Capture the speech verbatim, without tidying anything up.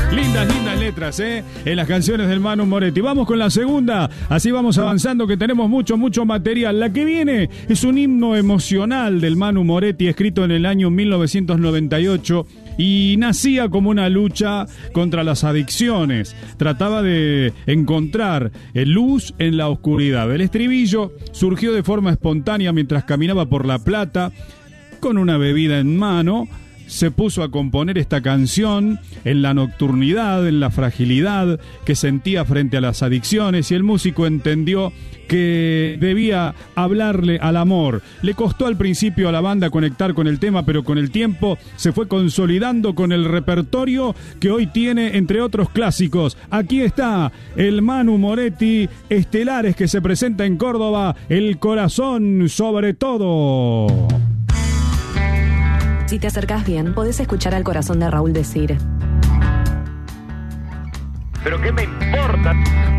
Lindas, lindas letras, ¿eh? En las canciones del Manu Moretti. Vamos con la segunda, así vamos avanzando que tenemos mucho, mucho material. La que viene es un himno emocional del Manu Moretti, escrito en el año mil novecientos noventa y ocho y nacía como una lucha contra las adicciones. Trataba de encontrar luz en la oscuridad. El estribillo surgió de forma espontánea mientras caminaba por La Plata con una bebida en mano. Se puso a componer esta canción en la nocturnidad, en la fragilidad que sentía frente a las adicciones, y el músico entendió que debía hablarle al amor. Le costó al principio a la banda conectar con el tema, pero con el tiempo se fue consolidando con el repertorio que hoy tiene, entre otros clásicos. Aquí está el Manu Moretti Estelares, que se presenta en Córdoba, El Corazón Sobre Todo. Si te acercás bien, podés escuchar al corazón de Raúl decir: ¿pero qué me importa?